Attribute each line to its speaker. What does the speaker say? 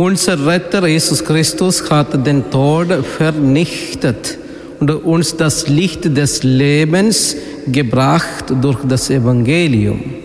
Speaker 1: Unser Retter Jesus Christus hat den Tod vernichtet und uns das Licht des Lebens gebracht durch das Evangelium.